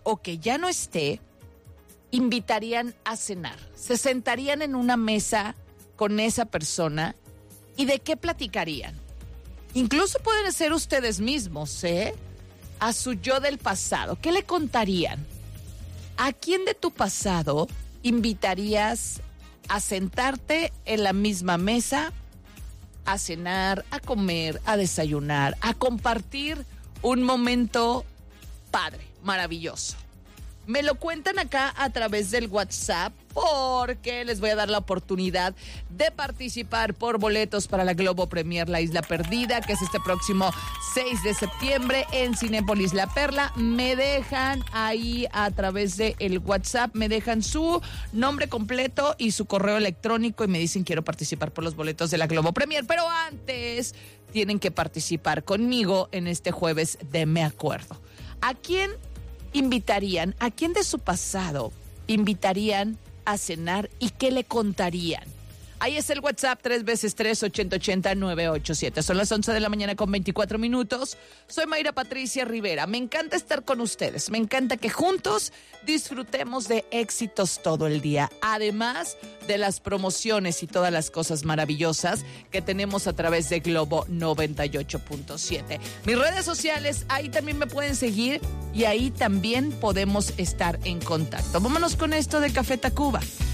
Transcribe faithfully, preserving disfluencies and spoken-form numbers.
o que ya no esté, invitarían a cenar? ¿Se sentarían en una mesa con esa persona? ¿Y de qué platicarían? Incluso pueden ser ustedes mismos, ¿eh? A su yo del pasado. ¿Qué le contarían? ¿A quién de tu pasado invitarías a sentarte en la misma mesa, a cenar, a comer, a desayunar, a compartir un momento padre, maravilloso? Me lo cuentan acá a través del WhatsApp porque les voy a dar la oportunidad de participar por boletos para la Globo Premier La Isla Perdida, que es este próximo seis de septiembre en Cinépolis La Perla. Me dejan ahí a través del WhatsApp, me dejan su nombre completo y su correo electrónico y me dicen quiero participar por los boletos de la Globo Premier. Pero antes tienen que participar conmigo en este jueves de Me Acuerdo. ¿A quién invitarían, a quién de su pasado invitarían a cenar y qué le contarían? Ahí es el WhatsApp, tres veces tres, ochenta ochenta, nueve ocho siete. Son las once de la mañana con veinticuatro minutos. Soy Mayra Patricia Rivera. Me encanta estar con ustedes. Me encanta que juntos disfrutemos de éxitos todo el día. Además de las promociones y todas las cosas maravillosas que tenemos a través de Globo noventa y ocho punto siete. Mis redes sociales, ahí también me pueden seguir y ahí también podemos estar en contacto. Vámonos con esto de Café Tacuba.